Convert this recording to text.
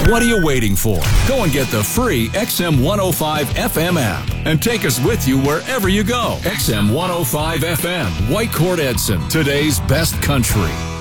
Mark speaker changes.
Speaker 1: What are you waiting for? Go and get the free XM 105 FM app and take us with you wherever you go. XM 105 FM, Whitecourt Edson, today's best country.